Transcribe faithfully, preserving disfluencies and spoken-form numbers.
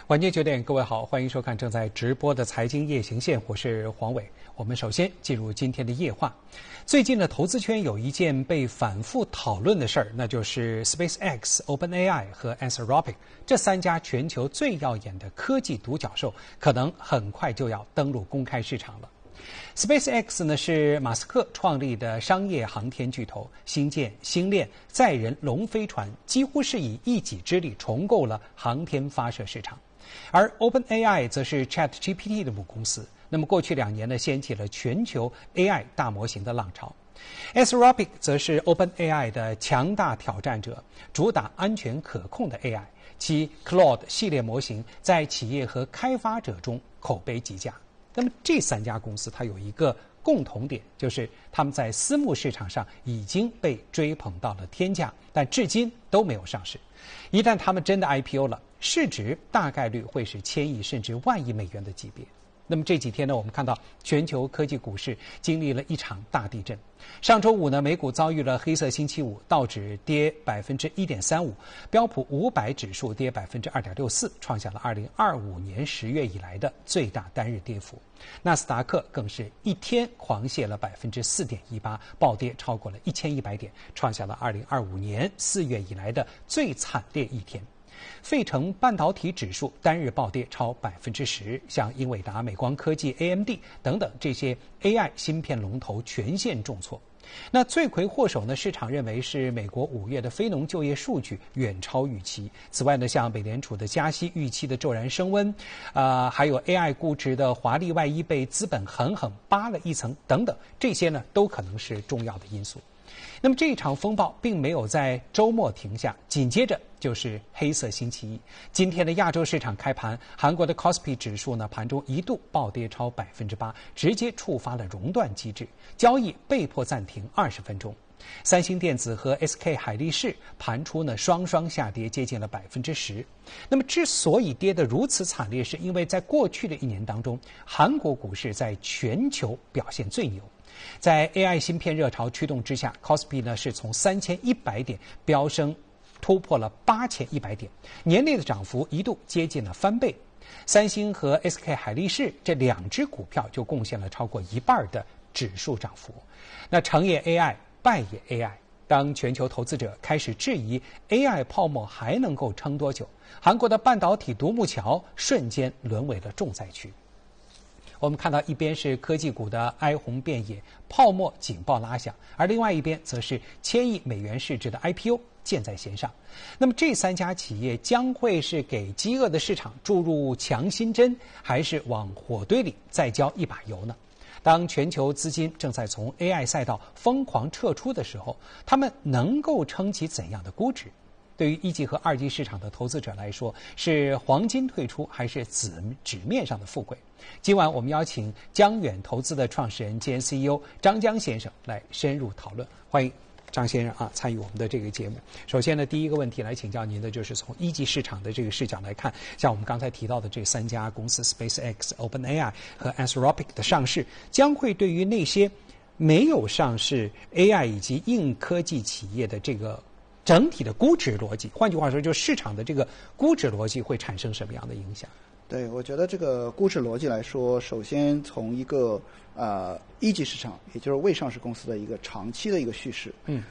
晚间九点，各位好，欢迎收看正在直播的财经夜行线，我是黄伟。我们首先进入今天的夜话。最近的投资圈有一件被反复讨论的事儿，那就是 SpaceX、OpenAI 和 Anthropic 这三家全球最耀眼的科技独角兽，可能很快就要登陆公开市场了。SpaceX 呢是马斯克创立的商业航天巨头，星舰、星链、载人龙飞船几乎是以一己之力重构了航天发射市场。而 OpenAI 则是 ChatGPT 的母公司，那么过去两年呢，掀起了全球 A I 大模型的浪潮。Anthropic 则是 OpenAI 的强大挑战者，主打安全可控的 A I， 其 Claude 系列模型在企业和开发者中口碑极佳。那么这三家公司它有一个共同点，就是他们在私募市场上已经被追捧到了天价，但至今都没有上市。一旦他们真的 I P O 了，市值大概率会是千亿甚至万亿美元的级别。那么这几天呢，我们看到全球科技股市经历了一场大地震。上周五呢，美股遭遇了黑色星期五，道指跌百分之一点三五，标普五百指数跌百分之二点六四，创下了二零二五年十月以来的最大单日跌幅。纳斯达克更是一天狂泻了百分之四点一八，暴跌超过了一千一百点，创下了二零二五年四月以来的最惨烈一天。费城半导体指数单日暴跌超百分之十，像英伟达、美光科技、A M D 等等这些 A I 芯片龙头全线重挫。那罪魁祸首呢？市场认为是美国五月的非农就业数据远超预期。此外呢，像美联储的加息预期的骤然升温，啊、呃，还有 A I 估值的华丽外衣被资本狠狠扒了一层等等，这些呢都可能是重要的因素。那么这一场风暴并没有在周末停下，紧接着就是黑色星期一。今天的亚洲市场开盘，韩国的 C O S P I 指数呢盘中一度暴跌超百分之八，直接触发了熔断机制，交易被迫暂停二十分钟。三星电子和 S K 海力士盘出呢双双下跌，接近了百分之十。那么之所以跌得如此惨烈，是因为在过去的一年当中，韩国股市在全球表现最牛。在 A I 芯片热潮驱动之下 ，C O S P I 呢是从三千一百点飙升，突破了八千一百点，年内的涨幅一度接近了翻倍。三星和 S K 海力士这两只股票就贡献了超过一半的指数涨幅。那成也 A I， 败也 A I。当全球投资者开始质疑 A I 泡沫还能够撑多久，韩国的半导体独木桥瞬间沦为了重灾区。我们看到一边是科技股的哀鸿遍野，泡沫警报拉响，而另外一边则是千亿美元市值的 I P O 箭在弦上。那么这三家企业将会是给饥饿的市场注入强心针，还是往火堆里再浇一把油呢？当全球资金正在从 A I 赛道疯狂撤出的时候，他们能够撑起怎样的估值？对于一级和二级市场的投资者来说，是黄金退出还是纸纸面上的富贵？今晚我们邀请江远投资的创始人兼 C E O 张江先生来深入讨论。欢迎张先生啊参与我们的这个节目。首先呢，第一个问题来请教您的就是从一级市场的这个视角来看，像我们刚才提到的这三家公司 SpaceX、OpenAI 和 Anthropic 的上市，将会对于那些没有上市 A I 以及硬科技企业的这个整体的估值逻辑，换句话说，就是市场的这个估值逻辑会产生什么样的影响？ 对，我觉得这个估值逻辑来说，首先从一个呃一级市场，也就是未上市公司的一个长期的一个叙事， 嗯，